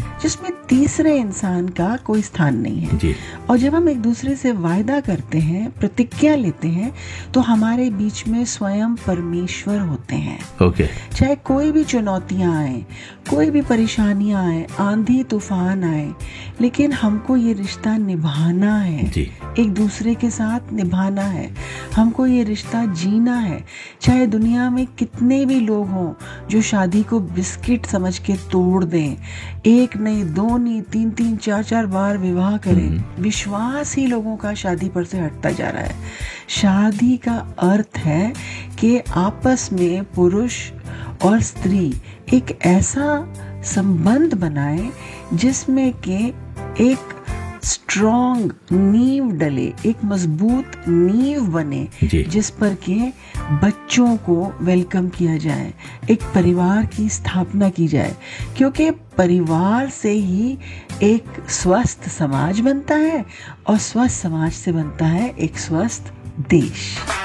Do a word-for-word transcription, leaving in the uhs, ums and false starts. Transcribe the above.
जिसमें तीसरे इंसान का कोई स्थान नहीं है जी। और जब हम एक दूसरे से वायदा करते हैं, प्रतिज्ञा लेते हैं, तो हमारे बीच में स्वयं परमेश्वर होते हैं। ओके। चाहे कोई भी चुनौतियां आए, कोई भी परेशानियां आए, आंधी तूफान आए, लेकिन हमको ये रिश्ता निभाना है जी। एक दूसरे के साथ निभाना है, हमको ये रिश्ता जीना है। चाहे दुनिया में कितने भी लोग हों जो शादी को बिस्किट समझ के तोड़ दें, एक नहीं, दो नहीं, तीन तीन चार चार बार विवाह करें, विश्वास ही लोगों का शादी पर से हटता जा रहा है। शादी का अर्थ है कि आपस में पुरुष और स्त्री एक ऐसा संबंध बनाए जिसमें के एक स्ट्रॉन्ग नींव डले, एक मजबूत नींव बने, जिस पर के बच्चों को वेलकम किया जाए, एक परिवार की स्थापना की जाए, क्योंकि परिवार से ही एक स्वस्थ समाज बनता है और स्वस्थ समाज से बनता है एक स्वस्थ देश।